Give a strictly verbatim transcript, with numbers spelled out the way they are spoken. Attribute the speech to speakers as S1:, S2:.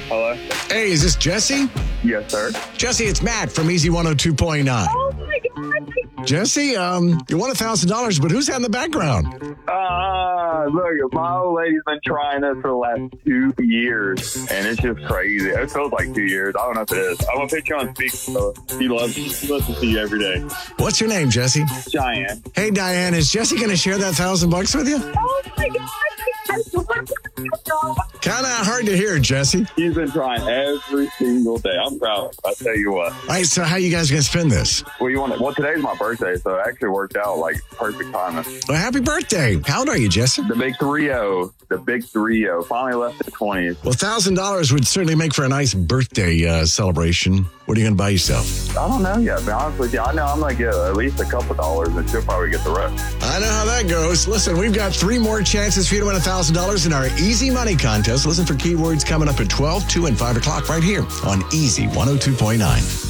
S1: Hello?
S2: Hey, is this Jesse?
S1: Yes, sir.
S2: Jesse, it's Matt from Easy one oh two point nine.
S3: Oh my God.
S2: Jesse, um, you won one thousand dollars, but who's that in the background?
S1: Uh, look, my old lady's been trying this for the last two years, and it's just crazy. It feels like two years. I don't know if it is. I'm going to put you on speaker, so she loves, she listens to you every day.
S2: What's your name, Jesse?
S1: Cheyenne.
S2: Hey, Diane, is Jesse going to share that thousand bucks with you?
S3: Oh my God.
S2: Kind of hard to hear, Jesse.
S1: She's been trying every single day. I'm proud. I tell you what.
S2: All right, so how you guys going to spend this?
S1: Well, you want to, well, today's my birthday, so it actually worked out like perfect timing.
S2: Well, happy birthday. How old are you, Jesse?
S1: The big three oh, the big three oh, finally left at twenty.
S2: Well, one thousand dollars would certainly make for a nice birthday uh, celebration. What are you going to buy yourself?
S1: I don't know yet, to be honest with you. I know I'm going to get at least a couple dollars, and she'll probably get the rest.
S2: I know how that goes. Listen, we've got three more chances for you to win one thousand dollars in our Easy Money contest. Listen for keywords coming up at twelve, two, and five o'clock right here on Easy one oh two point nine.